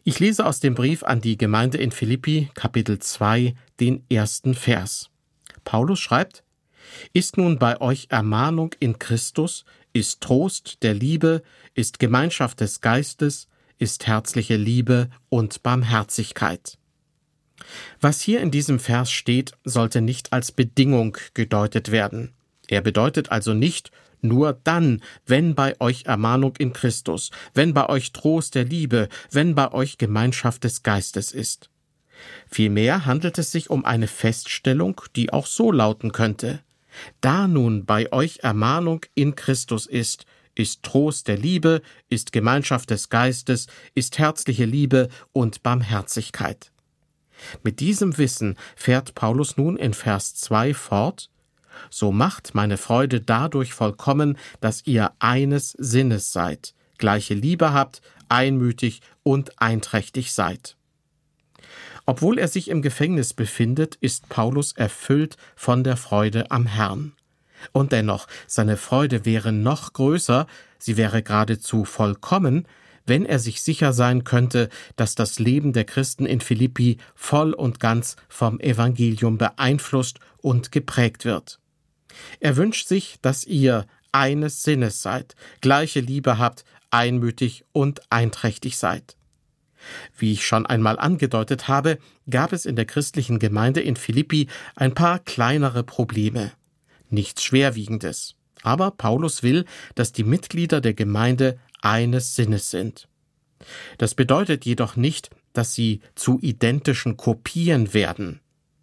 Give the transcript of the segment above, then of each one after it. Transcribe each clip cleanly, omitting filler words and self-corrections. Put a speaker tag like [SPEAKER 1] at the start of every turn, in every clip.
[SPEAKER 1] Ich lese aus dem Brief an die Gemeinde in Philippi, Kapitel 2, den 1. Vers. Paulus schreibt: Ist nun bei euch Ermahnung in Christus, ist Trost der Liebe, ist Gemeinschaft des Geistes, ist herzliche Liebe und Barmherzigkeit. Was hier in diesem Vers steht, sollte nicht als Bedingung gedeutet werden. Er bedeutet also nicht nur dann, wenn bei euch Ermahnung in Christus, wenn bei euch Trost der Liebe, wenn bei euch Gemeinschaft des Geistes ist. Vielmehr handelt es sich um eine Feststellung, die auch so lauten könnte: Da nun bei euch Ermahnung in Christus ist Trost der Liebe, ist Gemeinschaft des Geistes, ist herzliche Liebe und Barmherzigkeit. Mit diesem Wissen fährt Paulus nun in Vers 2 fort: So macht meine Freude dadurch vollkommen, dass ihr eines Sinnes seid, gleiche Liebe habt, einmütig und einträchtig seid. Obwohl er sich im Gefängnis befindet, ist Paulus erfüllt von der Freude am Herrn. Und dennoch, seine Freude wäre noch größer, sie wäre geradezu vollkommen, wenn er sich sicher sein könnte, dass das Leben der Christen in Philippi voll und ganz vom Evangelium beeinflusst und geprägt wird. Er wünscht sich, dass ihr eines Sinnes seid, gleiche Liebe habt, einmütig und einträchtig seid. Wie ich schon einmal angedeutet habe, gab es in der christlichen Gemeinde in Philippi ein paar kleinere Probleme. Nichts Schwerwiegendes. Aber Paulus will, dass die Mitglieder der Gemeinde eines Sinnes sind. Das bedeutet jedoch nicht, dass sie zu identischen Kopien werden.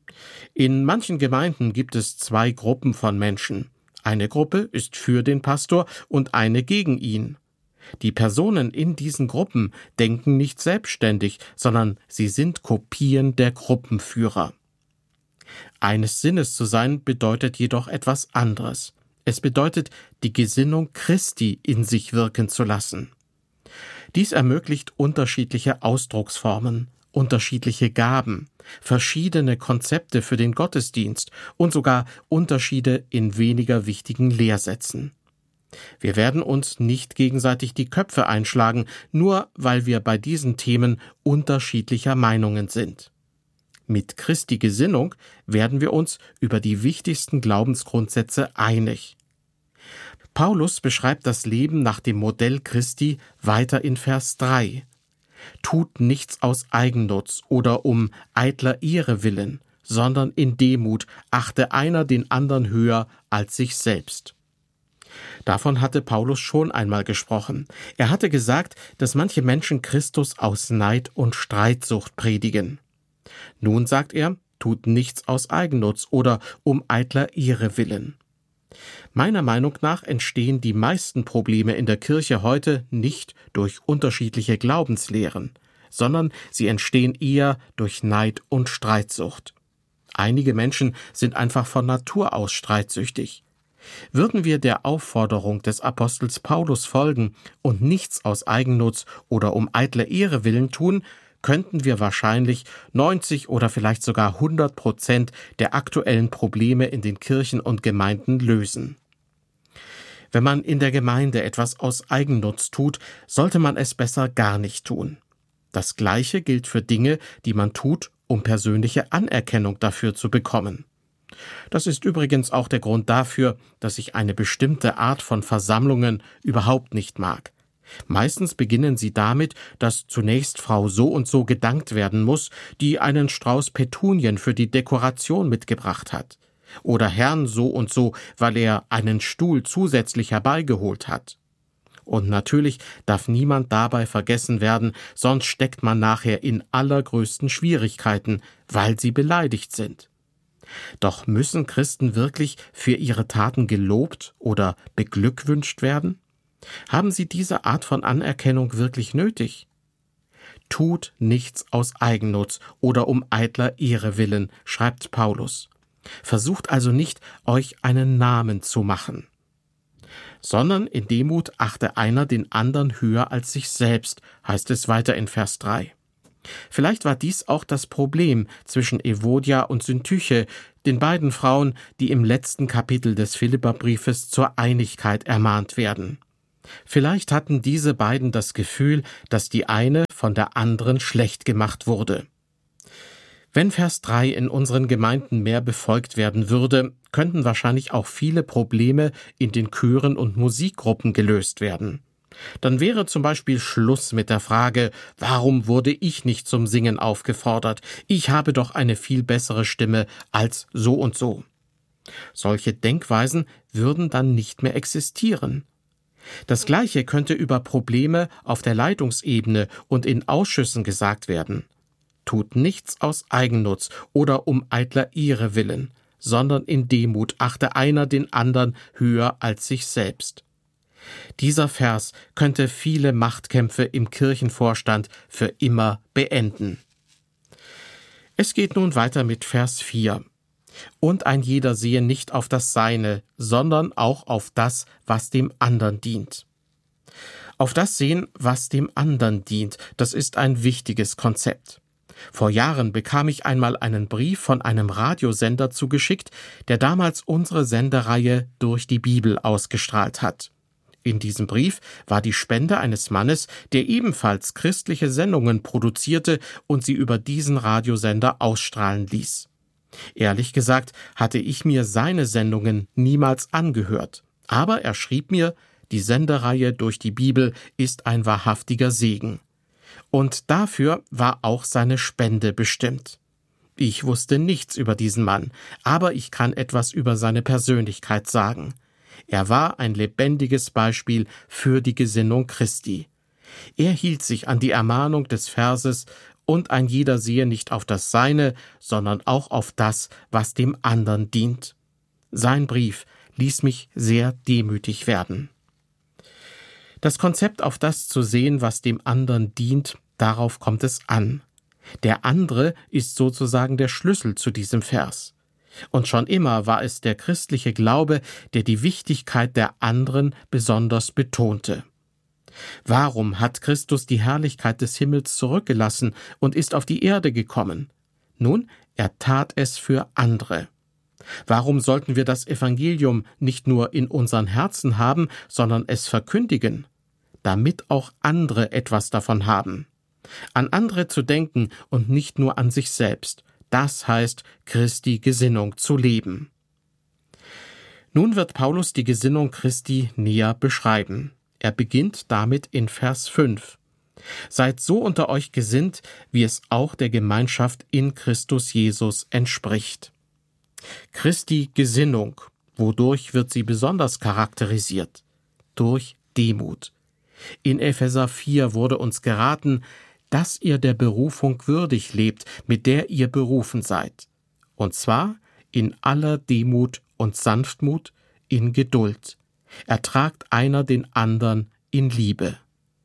[SPEAKER 1] In manchen Gemeinden gibt es zwei Gruppen von Menschen. Eine Gruppe ist für den Pastor und eine gegen ihn. Die Personen in diesen Gruppen denken nicht selbstständig, sondern sie sind Kopien der Gruppenführer. Eines Sinnes zu sein bedeutet jedoch etwas anderes. Es bedeutet, die Gesinnung Christi in sich wirken zu lassen. Dies ermöglicht unterschiedliche Ausdrucksformen, unterschiedliche Gaben, verschiedene Konzepte für den Gottesdienst und sogar Unterschiede in weniger wichtigen Lehrsätzen. Wir werden uns nicht gegenseitig die Köpfe einschlagen, nur weil wir bei diesen Themen unterschiedlicher Meinungen sind. Mit Christi Gesinnung werden wir uns über die wichtigsten Glaubensgrundsätze einig. Paulus beschreibt das Leben nach dem Modell Christi weiter in Vers 3. Tut nichts aus Eigennutz oder um eitler Ehre willen, sondern in Demut achte einer den anderen höher als sich selbst. Davon hatte Paulus schon einmal gesprochen. Er hatte gesagt, dass manche Menschen Christus aus Neid und Streitsucht predigen. Nun sagt er, tut nichts aus Eigennutz oder um eitler Ehre willen. Meiner Meinung nach entstehen die meisten Probleme in der Kirche heute nicht durch unterschiedliche Glaubenslehren, sondern sie entstehen eher durch Neid und Streitsucht. Einige Menschen sind einfach von Natur aus streitsüchtig. Würden wir der Aufforderung des Apostels Paulus folgen und nichts aus Eigennutz oder um eitler Ehre willen tun, könnten wir wahrscheinlich 90 oder vielleicht sogar 100% der aktuellen Probleme in den Kirchen und Gemeinden lösen. Wenn man in der Gemeinde etwas aus Eigennutz tut, sollte man es besser gar nicht tun. Das Gleiche gilt für Dinge, die man tut, um persönliche Anerkennung dafür zu bekommen. Das ist übrigens auch der Grund dafür, dass ich eine bestimmte Art von Versammlungen überhaupt nicht mag. Meistens beginnen sie damit, dass zunächst Frau so und so gedankt werden muss, die einen Strauß Petunien für die Dekoration mitgebracht hat. Oder Herrn so und so, weil er einen Stuhl zusätzlich herbeigeholt hat. Und natürlich darf niemand dabei vergessen werden, sonst steckt man nachher in allergrößten Schwierigkeiten, weil sie beleidigt sind. Doch müssen Christen wirklich für ihre Taten gelobt oder beglückwünscht werden? Haben sie diese Art von Anerkennung wirklich nötig? Tut nichts aus Eigennutz oder um eitler Ehre willen, schreibt Paulus. Versucht also nicht, euch einen Namen zu machen, sondern in Demut achte einer den anderen höher als sich selbst, heißt es weiter in Vers 3. Vielleicht war dies auch das Problem zwischen Evodia und Syntyche, den beiden Frauen, die im letzten Kapitel des Philipperbriefes zur Einigkeit ermahnt werden. Vielleicht hatten diese beiden das Gefühl, dass die eine von der anderen schlecht gemacht wurde. Wenn Vers 3 in unseren Gemeinden mehr befolgt werden würde, könnten wahrscheinlich auch viele Probleme in den Chören und Musikgruppen gelöst werden. Dann wäre zum Beispiel Schluss mit der Frage, warum wurde ich nicht zum Singen aufgefordert? Ich habe doch eine viel bessere Stimme als so und so. Solche Denkweisen würden dann nicht mehr existieren. Das Gleiche könnte über Probleme auf der Leitungsebene und in Ausschüssen gesagt werden. Tut nichts aus Eigennutz oder um eitler Ehre willen, sondern in Demut achte einer den anderen höher als sich selbst. Dieser Vers könnte viele Machtkämpfe im Kirchenvorstand für immer beenden. Es geht nun weiter mit Vers 4. Und ein jeder sehe nicht auf das Seine, sondern auch auf das, was dem anderen dient. Auf das sehen, was dem anderen dient, das ist ein wichtiges Konzept. Vor Jahren bekam ich einmal einen Brief von einem Radiosender zugeschickt, der damals unsere Sendereihe Durch die Bibel ausgestrahlt hat. In diesem Brief war die Spende eines Mannes, der ebenfalls christliche Sendungen produzierte und sie über diesen Radiosender ausstrahlen ließ. Ehrlich gesagt hatte ich mir seine Sendungen niemals angehört, aber er schrieb mir, die Sendereihe Durch die Bibel ist ein wahrhaftiger Segen. Und dafür war auch seine Spende bestimmt. Ich wusste nichts über diesen Mann, aber ich kann etwas über seine Persönlichkeit sagen. Er war ein lebendiges Beispiel für die Gesinnung Christi. Er hielt sich an die Ermahnung des Verses, und ein jeder sehe nicht auf das Seine, sondern auch auf das, was dem anderen dient. Sein Brief ließ mich sehr demütig werden. Das Konzept, auf das zu sehen, was dem anderen dient, darauf kommt es an. Der andere ist sozusagen der Schlüssel zu diesem Vers. Und schon immer war es der christliche Glaube, der die Wichtigkeit der anderen besonders betonte. Warum hat Christus die Herrlichkeit des Himmels zurückgelassen und ist auf die Erde gekommen? Nun, er tat es für andere. Warum sollten wir das Evangelium nicht nur in unseren Herzen haben, sondern es verkündigen? Damit auch andere etwas davon haben. An andere zu denken und nicht nur an sich selbst, das heißt, Christi Gesinnung zu leben. Nun wird Paulus die Gesinnung Christi näher beschreiben. Er beginnt damit in Vers 5. Seid so unter euch gesinnt, wie es auch der Gemeinschaft in Christus Jesus entspricht. Christi Gesinnung, wodurch wird sie besonders charakterisiert? Durch Demut. In Epheser 4 wurde uns geraten, dass ihr der Berufung würdig lebt, mit der ihr berufen seid. Und zwar in aller Demut und Sanftmut, in Geduld. Ertragt einer den anderen in Liebe.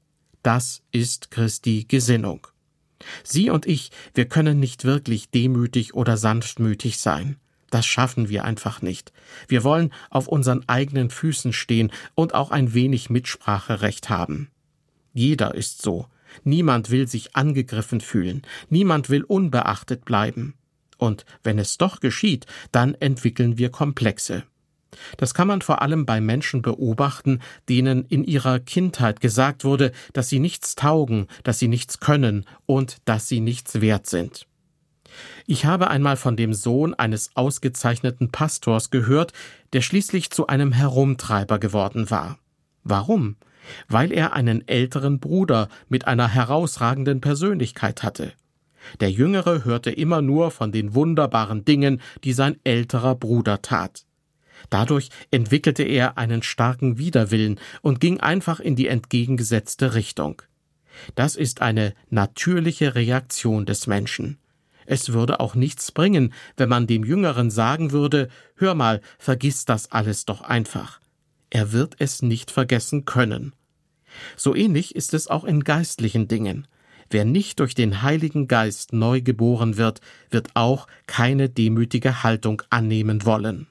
[SPEAKER 1] Das ist Christi Gesinnung. Sie und ich, wir können nicht wirklich demütig oder sanftmütig sein. Das schaffen wir einfach nicht. Wir wollen auf unseren eigenen Füßen stehen und auch ein wenig Mitspracherecht haben. Jeder ist so. Niemand will sich angegriffen fühlen. Niemand will unbeachtet bleiben. Und wenn es doch geschieht, dann entwickeln wir Komplexe. Das kann man vor allem bei Menschen beobachten, denen in ihrer Kindheit gesagt wurde, dass sie nichts taugen, dass sie nichts können und dass sie nichts wert sind. Ich habe einmal von dem Sohn eines ausgezeichneten Pastors gehört, der schließlich zu einem Herumtreiber geworden war. Warum? Weil er einen älteren Bruder mit einer herausragenden Persönlichkeit hatte. Der Jüngere hörte immer nur von den wunderbaren Dingen, die sein älterer Bruder tat. Dadurch entwickelte er einen starken Widerwillen und ging einfach in die entgegengesetzte Richtung. Das ist eine natürliche Reaktion des Menschen. Es würde auch nichts bringen, wenn man dem Jüngeren sagen würde, hör mal, vergiss das alles doch einfach. Er wird es nicht vergessen können. So ähnlich ist es auch in geistlichen Dingen. Wer nicht durch den Heiligen Geist neu geboren wird, wird auch keine demütige Haltung annehmen wollen.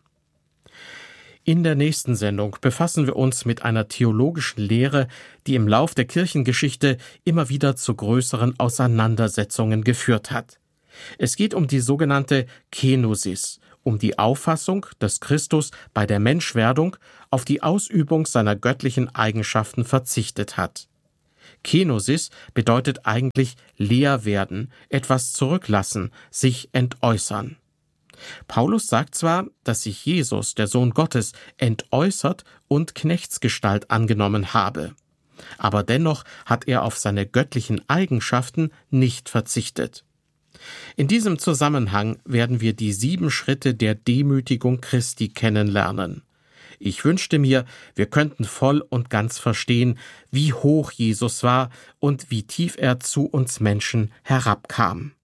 [SPEAKER 1] In der nächsten Sendung befassen wir uns mit einer theologischen Lehre, die im Lauf der Kirchengeschichte immer wieder zu größeren Auseinandersetzungen geführt hat. Es geht um die sogenannte Kenosis um die Auffassung, dass Christus bei der Menschwerdung auf die Ausübung seiner göttlichen Eigenschaften verzichtet hat. Kenosis bedeutet eigentlich leer werden, etwas zurücklassen, sich entäußern. Paulus sagt zwar, dass sich Jesus, der Sohn Gottes, entäußert und Knechtsgestalt angenommen habe, aber dennoch hat er auf seine göttlichen Eigenschaften nicht verzichtet. In diesem Zusammenhang werden wir die 7 Schritte der Demütigung Christi kennenlernen. Ich wünschte mir, wir könnten voll und ganz verstehen, wie hoch Jesus war und wie tief er zu uns Menschen herabkam.